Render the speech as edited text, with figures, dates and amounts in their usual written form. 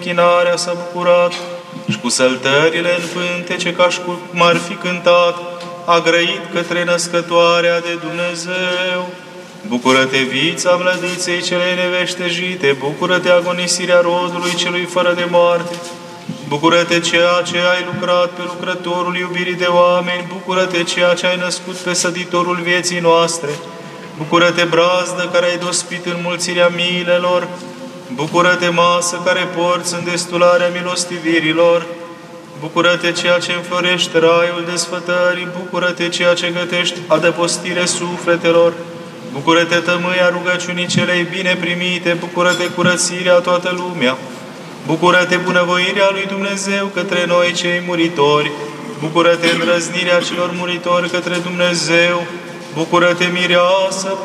închinarea s-a bucurat și cu săltările în pântece, ca și cum ar fi cântat, a grăit către născătoarea de Dumnezeu. Bucură-te, vița mlădiței celei neveștejite, bucură-te, agonisirea rodului celui fără de moarte, bucură-te, ceea ce ai lucrat pe lucrătorul iubirii de oameni, bucură-te, ceea ce ai născut pe săditorul vieții noastre, bucură-te, brazdă care ai dospit înmulțirea milelor, bucură-te, masă care porți în destularea milostivirilor, bucură-te, ceea ce înflorești raiul desfătării, bucură-te, ceea ce gătești adăpostire sufletelor, bucură-te, tămâia rugăciunii celei bine primite, bucură-te, curățirea toată lumea, bucură-te, bunăvoirea lui Dumnezeu către noi cei muritori, bucură-te, îndrăznirea celor muritori către Dumnezeu, bucură-te, mireasă